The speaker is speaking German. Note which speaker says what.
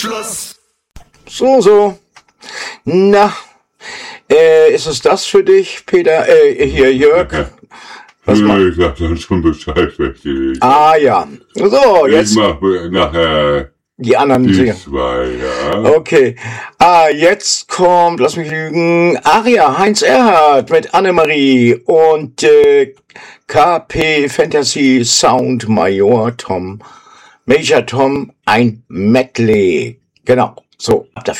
Speaker 1: Schluss.
Speaker 2: So. Na, ist es das für dich, Peter? Hier, Jörg? Was
Speaker 3: Ich sag dann schon Bescheid, welche.
Speaker 2: Ja. So, jetzt.
Speaker 3: Ich mach nachher
Speaker 2: die anderen
Speaker 3: die
Speaker 2: singen.
Speaker 3: 2, ja.
Speaker 2: Okay. Jetzt kommt, lass mich lügen, Aria, Heinz Erhardt mit Annemarie und KP Fantasy Sound Major Tom, ein Medley. Genau. So, ab dafür.